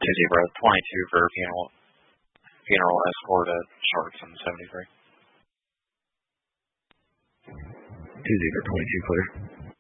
2-0, 22 for funeral escort at Sharks on 73. 2-0, 22 clear.